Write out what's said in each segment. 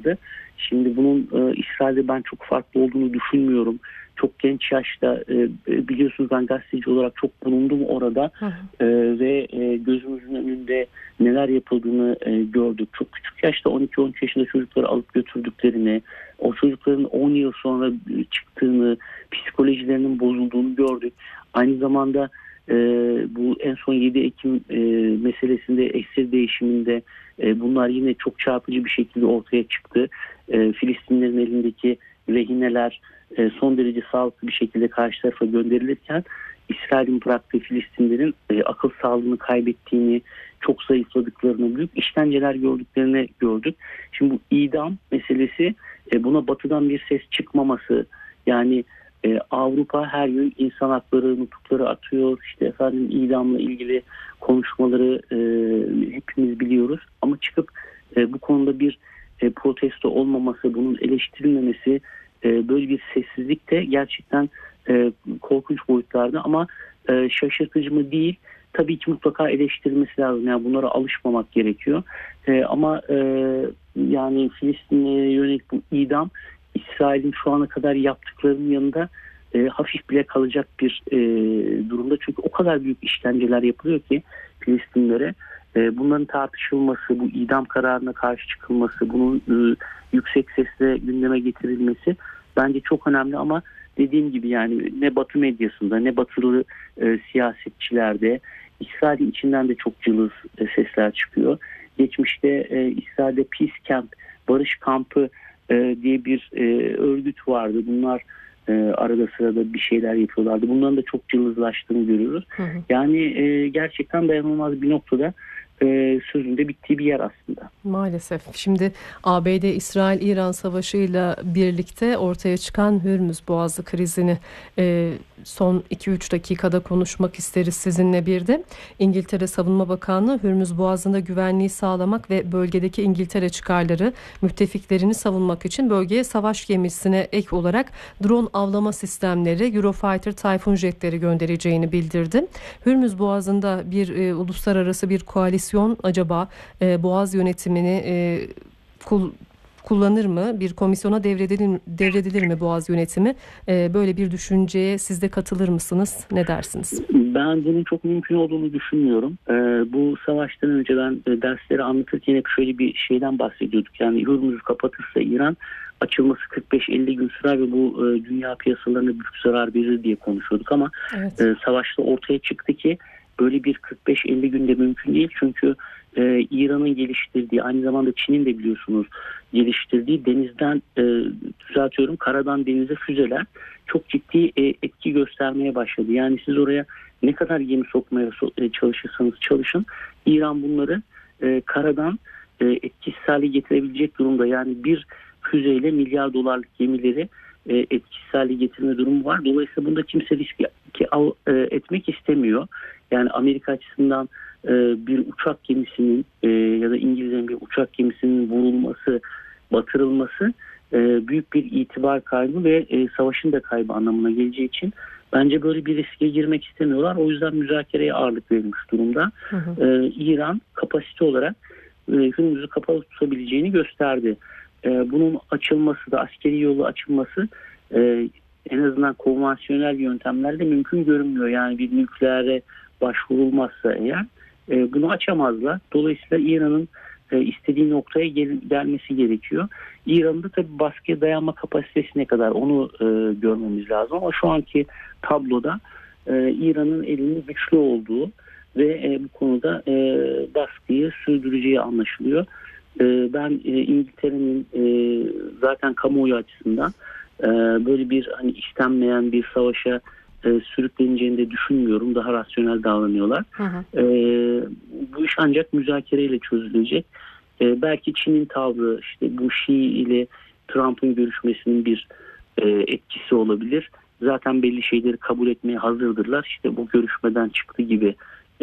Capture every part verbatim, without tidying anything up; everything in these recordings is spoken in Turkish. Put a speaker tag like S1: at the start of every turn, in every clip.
S1: vardı. Şimdi bunun e, İsrail'de ben çok farklı olduğunu düşünmüyorum. Çok genç yaşta e, biliyorsunuz ben gazeteci olarak çok bulundum orada e, ve e, gözümüzün önünde neler yapıldığını e, gördük. Çok küçük yaşta on iki on üç yaşında çocukları alıp götürdüklerini, o çocukların on yıl sonra çıktığını, psikolojilerinin bozulduğunu gördük. Aynı zamanda e, bu en son yedi Ekim e, meselesinde, esir değişiminde e, bunlar yine çok çarpıcı bir şekilde ortaya çıktı. E, Filistinlerin elindeki rehineler e, son derece sağlıklı bir şekilde karşı tarafa gönderilirken İsrail'in bıraktığı Filistinlerin e, akıl sağlığını kaybettiğini, çok zayıfladıklarını, büyük işkenceler gördüklerini gördük. Şimdi bu idam meselesi, e, buna batıdan bir ses çıkmaması, yani e, Avrupa her gün insan hakları nutukları atıyor, işte efendim idamla ilgili konuşmaları e, hepimiz biliyoruz ama çıkıp e, bu konuda bir e, protesto olmaması, bunun eleştirilmemesi, e, böyle bir sessizlik de gerçekten e, korkunç boyutlarda ama e, şaşırtıcı mı değil. Tabii ki mutlaka eleştirilmesi lazım. Yani bunlara alışmamak gerekiyor. E, ama e, yani Filistin'e yönelik bu idam İsrail'in şu ana kadar yaptıklarının yanında e, hafif bile kalacak bir e, durumda. Çünkü o kadar büyük işkenceler yapılıyor ki Filistinlere. E, bunların tartışılması, bu idam kararına karşı çıkılması, bunun e, yüksek sesle gündeme getirilmesi bence çok önemli ama dediğim gibi yani ne Batı medyasında ne Batılı e, siyasetçilerde İsrail'in içinden de çok cılız e, sesler çıkıyor. Geçmişte e, İsrail'de Peace Camp, Barış Kampı e, diye bir e, örgüt vardı. Bunlar e, arada sırada bir şeyler yapıyorlardı. Bunların da çok cılızlaştığını görüyoruz. Hı hı. Yani e, gerçekten dayanılmaz bir noktada e, sözünde bittiği bir yer aslında.
S2: Maalesef. Şimdi A B D İsrail-İran savaşıyla birlikte ortaya çıkan Hürmüz Boğazı krizini e, son iki üç dakikada konuşmak isteriz sizinle bir de. İngiltere Savunma Bakanlığı Hürmüz Boğazı'nda güvenliği sağlamak ve bölgedeki İngiltere çıkarları, müttefiklerini savunmak için bölgeye savaş gemisine ek olarak drone avlama sistemleri, Eurofighter Typhoon jetleri göndereceğini bildirdi. Hürmüz Boğazı'nda bir e, uluslararası bir koalisyon acaba e, Boğaz yönetimini e, kul, kullanır mı? Bir komisyona devredilir, devredilir mi Boğaz yönetimi? E, böyle bir düşünceye siz de katılır mısınız? Ne dersiniz?
S1: Ben bunun çok mümkün olduğunu düşünmüyorum. E, bu savaştan önce ben e, dersleri anlatırken hep şöyle bir şeyden bahsediyorduk. Yani Hürmüz'ü kapatırsa İran açılması kırk beş elli gün sürer ve bu e, dünya piyasalarına büyük zarar verir diye konuşuyorduk ama evet. e, savaşta ortaya çıktı ki böyle bir kırk beş elli günde mümkün değil. Çünkü e, İran'ın geliştirdiği, aynı zamanda Çin'in de biliyorsunuz geliştirdiği denizden, e, düzeltiyorum, karadan denize füzeler çok ciddi e, etki göstermeye başladı. Yani siz oraya ne kadar gemi sokmaya so- çalışırsanız çalışın, İran bunları e, karadan e, etkisiz hale getirebilecek durumda. Yani bir füzeyle milyar dolarlık gemileri e, etkisiz hale getirme durumu var. Dolayısıyla bunda kimse risk al, e, etmek istemiyor. Yani Amerika açısından e, bir uçak gemisinin e, ya da İngilizlerin bir uçak gemisinin vurulması, batırılması e, büyük bir itibar kaybı ve e, savaşın da kaybı anlamına geleceği için bence böyle bir riske girmek istemiyorlar. O yüzden müzakereye ağırlık verilmiş durumda. Hı hı. E, İran kapasite olarak e, Hürmüz'ü kapalı tutabileceğini gösterdi. E, bunun açılması da, askeri yolu açılması e, en azından konvansiyonel yöntemlerle mümkün görünmüyor. Yani bir nükleere başvurulmazsa eğer e, bunu açamazlar. Dolayısıyla İran'ın e, istediği noktaya gel- gelmesi gerekiyor. İran'ın da tabii baskıya dayanma kapasitesi ne kadar onu e, görmemiz lazım. Ama şu anki tabloda e, İran'ın elinin güçlü olduğu ve e, bu konuda e, baskıyı sürdüreceği anlaşılıyor. E, ben e, İngiltere'nin e, zaten kamuoyu açısından e, böyle bir hani istenmeyen bir savaşa e, sürükleneceğini de düşünmüyorum. Daha rasyonel davranıyorlar. Hı hı. E, bu iş ancak müzakereyle çözülecek. E, belki Çin'in tavrı, işte bu Şii ile Trump'ın görüşmesinin bir e, etkisi olabilir. Zaten belli şeyleri kabul etmeye hazırdırlar. İşte bu görüşmeden çıktı gibi e,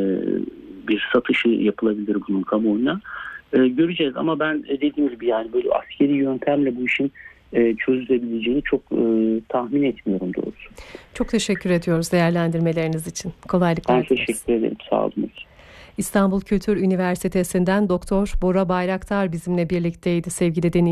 S1: bir satışı yapılabilir bunun kamuoyuna. E, göreceğiz ama ben dediğim gibi yani böyle askeri yöntemle bu işin e, çözülebileceğini çok e, tahmin etmiyorum doğrusu.
S2: Çok teşekkür ediyoruz değerlendirmeleriniz için. Kolaylıklar
S1: dileriz. Ben teşekkür ederim. Sağ olun.
S2: İstanbul Kültür Üniversitesi'nden Doktor Bora Bayraktar bizimle birlikteydi sevgili dinleyiciler.